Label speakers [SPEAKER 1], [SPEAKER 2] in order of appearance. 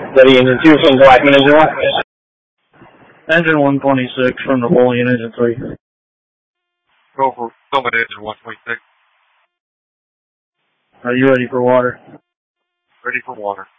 [SPEAKER 1] Ready, engine 2 from Blackman, engine 1.
[SPEAKER 2] Engine 126 from Napoleon, engine 3.
[SPEAKER 3] Go for Summit, engine 126.
[SPEAKER 2] Are you ready for water?
[SPEAKER 3] Ready for water.